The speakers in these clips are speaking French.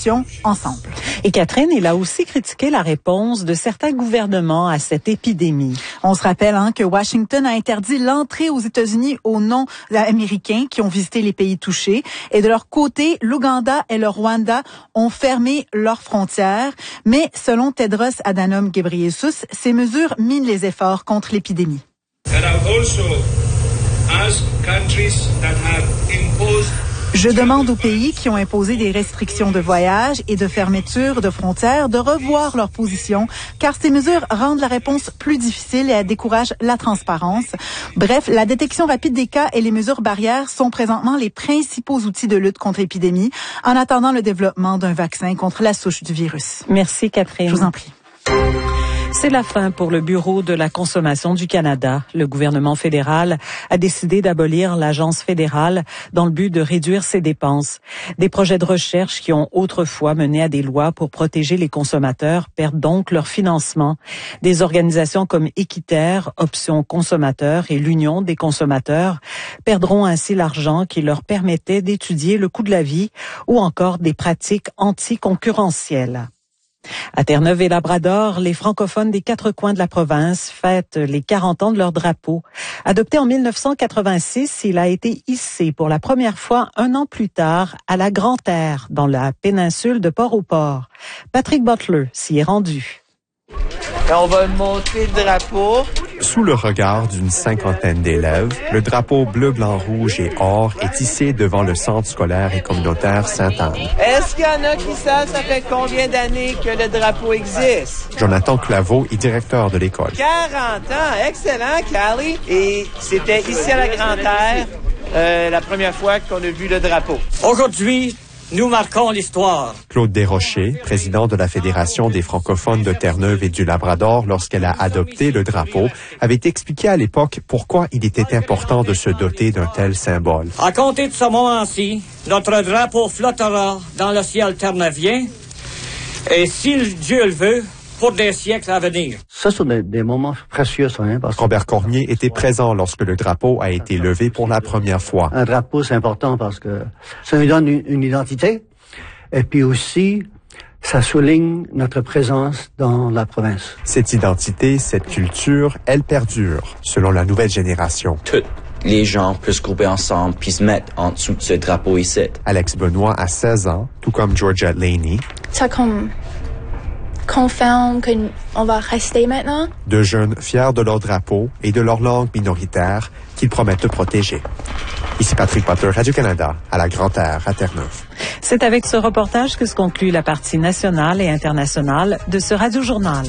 solution ensemble. Et Catherine, il a aussi critiqué la réponse de certains gouvernements à cette épidémie. On se rappelle que Washington a interdit l'entrée aux États-Unis aux non-américains qui ont visité les pays touchés. Et de leur côté, l'Ouganda et le Rwanda ont fermé leurs frontières. Mais selon Tedros Adhanom Ghebreyesus, ces mesures minent les efforts contre l'épidémie. Je demande aux pays qui ont imposé des restrictions de voyage et de fermeture de frontières de revoir leur position, car ces mesures rendent la réponse plus difficile et elles découragent la transparence. Bref, la détection rapide des cas et les mesures barrières sont présentement les principaux outils de lutte contre l'épidémie, en attendant le développement d'un vaccin contre la souche du virus. Merci Catherine. Je vous en prie. C'est la fin pour le Bureau de la consommation du Canada. Le gouvernement fédéral a décidé d'abolir l'Agence fédérale dans le but de réduire ses dépenses. Des projets de recherche qui ont autrefois mené à des lois pour protéger les consommateurs perdent donc leur financement. Des organisations comme Équiterre, Options consommateurs et l'Union des consommateurs perdront ainsi l'argent qui leur permettait d'étudier le coût de la vie ou encore des pratiques anticoncurrentielles. À Terre-Neuve et Labrador, les francophones des quatre coins de la province fêtent les 40 ans de leur drapeau. Adopté en 1986, il a été hissé pour la première fois un an plus tard à la Grande-Terre, dans la péninsule de Port-au-Port. Patrick Butler s'y est rendu. Et on va monter le drapeau. Sous le regard d'une cinquantaine d'élèves, le drapeau bleu, blanc, rouge et or est hissé devant le centre scolaire et communautaire Sainte-Anne. Est-ce qu'il y en a qui savent ça fait combien d'années que le drapeau existe? Jonathan Claveau est directeur de l'école. 40 ans, excellent, Callie. Et c'était ici à la Grande-Terre la première fois qu'on a vu le drapeau. Aujourd'hui, nous marquons l'histoire. Claude Desrochers, président de la Fédération des francophones de Terre-Neuve et du Labrador lorsqu'elle a adopté le drapeau, avait expliqué à l'époque pourquoi il était important de se doter d'un tel symbole. À compter de ce moment-ci, notre drapeau flottera dans le ciel terneuvien et si Dieu le veut, pour des siècles à venir. Ça, sont des moments précieux, ça, hein, parce que Robert Cormier était présent lorsque le drapeau a été levé pour la première fois. un drapeau, c'est important parce que ça nous donne une identité et puis aussi, ça souligne notre présence dans la province. Cette identité, cette culture, elle perdure, selon la nouvelle génération. Tous les gens peuvent se grouper ensemble puis se mettre en dessous de ce drapeau ici. Alex Benoît a 16 ans, tout comme Georgia Laney. Ça confirme qu'on va rester maintenant. Deux jeunes fiers de leur drapeau et de leur langue minoritaire qu'ils promettent de protéger. Ici Patrick Butler, Radio-Canada, à la Grande-Terre, à Terre-Neuve. C'est avec ce reportage que se conclut la partie nationale et internationale de ce Radio-Journal.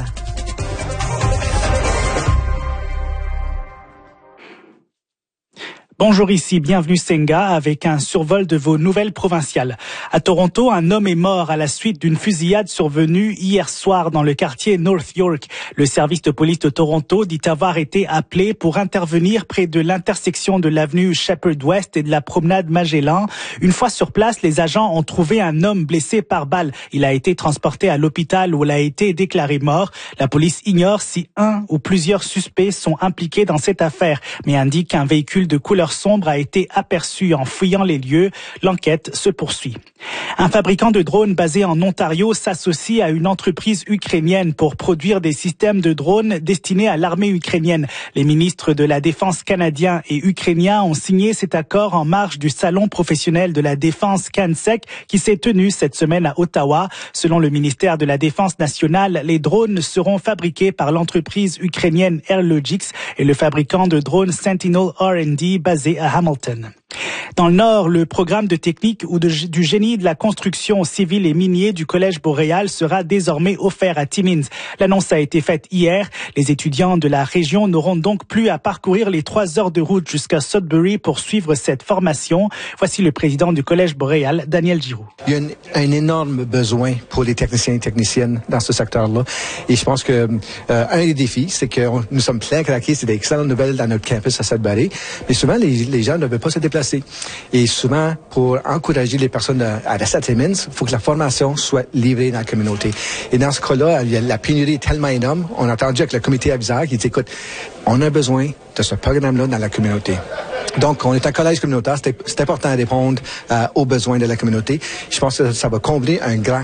Bonjour, ici, bienvenue Senga avec un survol de vos nouvelles provinciales. À Toronto, un homme est mort à la suite d'une fusillade survenue hier soir dans le quartier North York. Le service de police de Toronto dit avoir été appelé pour intervenir près de l'intersection de l'avenue Shepherd West et de la promenade Magellan. Une fois sur place, les agents ont trouvé un homme blessé par balle. Il a été transporté à l'hôpital où il a été déclaré mort. La police ignore si un ou plusieurs suspects sont impliqués dans cette affaire, mais indique qu'un véhicule de couleur sombre a été aperçu en fouillant les lieux. L'enquête se poursuit. Un fabricant de drones basé en Ontario s'associe à une entreprise ukrainienne pour produire des systèmes de drones destinés à l'armée ukrainienne. Les ministres de la Défense canadiens et ukrainiens ont signé cet accord en marge du salon professionnel de la défense CANSEC qui s'est tenu cette semaine à Ottawa. Selon le ministère de la Défense nationale, les drones seront fabriqués par l'entreprise ukrainienne Airlogix et le fabricant de drones Sentinel R&D basé à Hamilton. Dans le Nord, le programme de technique ou du génie de la construction civile et minier du Collège Boréal sera désormais offert à Timmins. L'annonce a été faite hier. Les étudiants de la région n'auront donc plus à parcourir les 3 heures de route jusqu'à Sudbury pour suivre cette formation. Voici le président du Collège Boréal, Daniel Giroux. Il y a un énorme besoin pour les techniciens et techniciennes dans ce secteur-là. Et je pense que un des défis, c'est que nous sommes pleins craqués. C'est d'excellentes nouvelles dans notre campus à Sudbury. Mais souvent, les gens ne veulent pas se déplacer. Et souvent, pour encourager les personnes à rester à Timmins, il faut que la formation soit livrée dans la communauté. Et dans ce cas-là, la pénurie est tellement énorme. On a entendu avec le comité aviseur qui dit, écoute, on a besoin de ce programme-là dans la communauté. Donc, on est un collège communautaire. C'est important de répondre aux besoins de la communauté. Je pense que ça va combler un grand